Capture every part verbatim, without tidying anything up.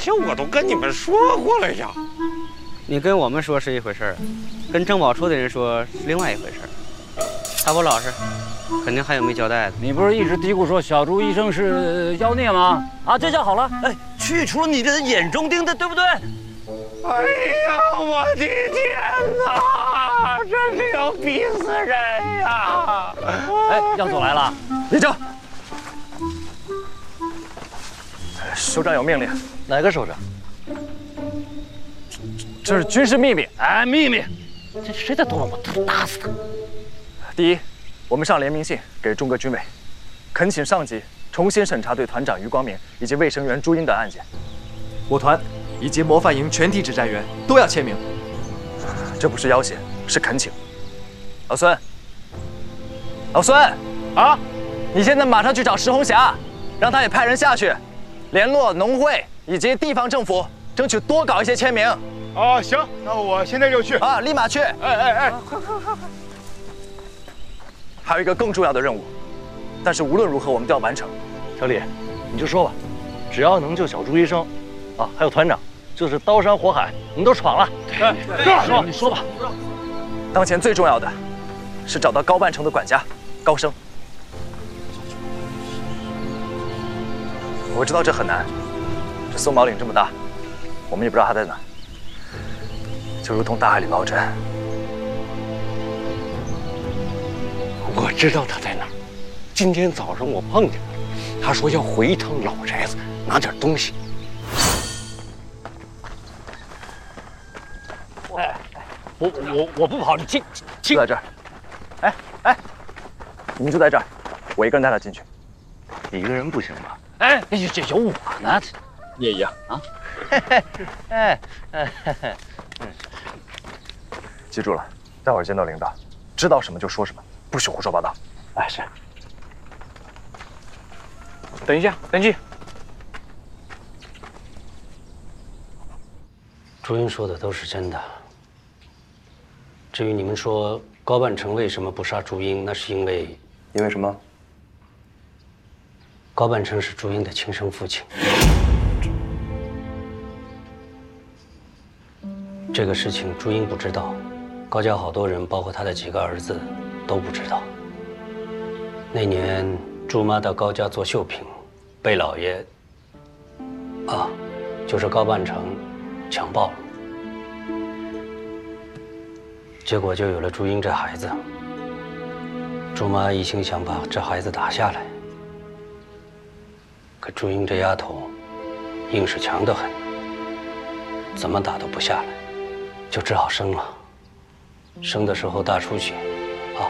些我都跟你们说过了呀。 你跟我们说是一回事儿，跟郑宝处的人说是另外一回事儿。他不老实，肯定还有没交代的。 你不是一直嘀咕说小朱医生是妖孽吗？啊，这下好了，哎，去除了你的眼中钉的，对不对？ 哎呀，我的天哪，这是要逼死人呀！ 哎，杨总来了，立正。 首长有命令。 哪个首长？ 这是军事秘密。 哎，秘密。这谁再动了我，打死他！ 第一，我们上联名信给中革军委，恳请上级重新审查对团长余光明以及卫生员朱茵的案件。 我团以及模范营全体指战员都要签名。 这不是要挟，是恳请。老孙，老孙啊， 你现在马上去找石红霞，让他也派人下去，联络农会以及地方政府，争取多搞一些签名。 哦，行，那我现在就去啊，立马去。 哎哎哎， 快快快快！还有一个更重要的任务，但是无论如何我们都要完成。 小李，你就说吧，只要能救小朱医生，啊，还有团长，就是刀山火海，我们都闯了。 哎， 说，你说吧。 当前最重要的是找到高半城的管家高升。我知道这很难，这松毛岭这么大，我们也不知道他在哪，就如同大海里捞针。 我知道他在哪儿。今天早上我碰见他，他说要回一趟老宅子拿点东西。 哎，我我我不跑，你进就在这儿。哎哎，你们就在这儿，我一个人带他进去。 一个人不行吧？哎，这这有我呢。 你也一样啊。 嘿嘿，哎哎嘿嘿，嗯， 记住了，待会儿见到领导，知道什么就说什么。不许胡说八道！ 哎，是。 等一下，登记。 朱茵说的都是真的。至于你们说高半城为什么不杀朱茵，那是因为…… 因为什么？ 高半城是朱茵的亲生父亲。这个事情朱茵不知道，高家好多人，包括他的几个儿子。都不知道。那年朱妈到高家做绣品，被老爷啊，就是高半城强暴了，结果就有了朱茵这孩子。朱妈一心想把这孩子打下来，可朱茵这丫头硬是强得很，怎么打都不下来，就只好生了。生的时候大出血。啊！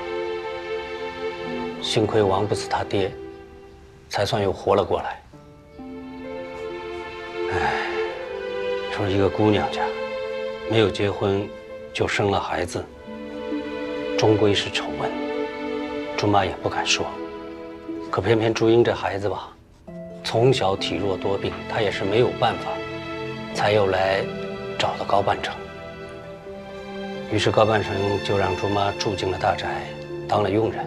幸亏王不死他爹，才算又活了过来。哎，说一个姑娘家，没有结婚就生了孩子，终归是丑闻。朱妈也不敢说，可偏偏朱茵这孩子吧，从小体弱多病，她也是没有办法，才又来找到高半城。于是高半城就让朱妈住进了大宅，当了佣人。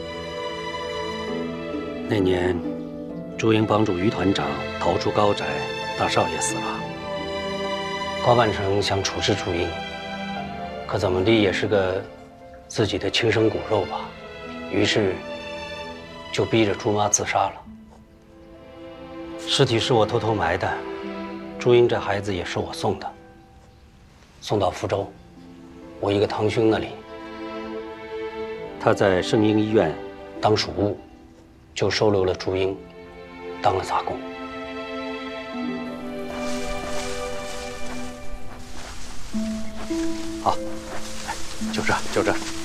那年，朱茵帮助于团长逃出高宅，大少爷死了。高半城想处置朱茵，可怎么地也是个自己的亲生骨肉吧，于是就逼着朱妈自杀了。尸体是我偷偷埋的，朱茵这孩子也是我送的，送到福州。我一个堂兄那里，他在圣婴医院当属务，就收留了朱茵，当了杂工。好，就这就这。